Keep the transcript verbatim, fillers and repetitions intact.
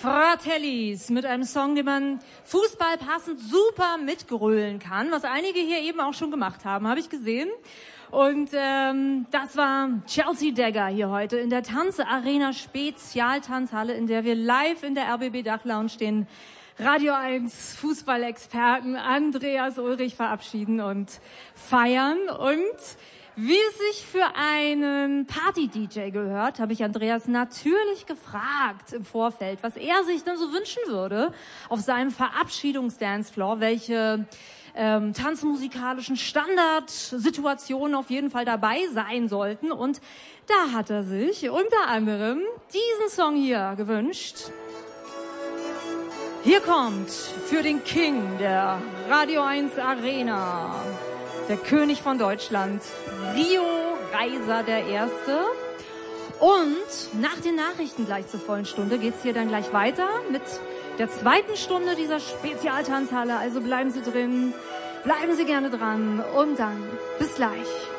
Fratellis mit einem Song, den man Fußball passend super mitgrölen kann, was einige hier eben auch schon gemacht haben, habe ich gesehen. Und ähm, das war Chelsea Dagger hier heute in der Tanzarena Spezialtanzhalle, in der wir live in der R B B Dachlounge stehen. Radio eins Fußballexperten Andreas Ulrich verabschieden und feiern. Und wie es sich für einen Party-D J gehört, habe ich Andreas natürlich gefragt im Vorfeld, was er sich denn so wünschen würde auf seinem Verabschiedungsdancefloor, welche ähm, tanzmusikalischen Standardsituationen auf jeden Fall dabei sein sollten. Und da hat er sich unter anderem diesen Song hier gewünscht. Hier kommt für den King der Radio eins Arena, der König von Deutschland, Rio Reiser der Erste. Und nach den Nachrichten gleich zur vollen Stunde geht's hier dann gleich weiter mit der zweiten Stunde dieser Spezialtanzhalle. Also bleiben Sie drin, bleiben Sie gerne dran und dann bis gleich.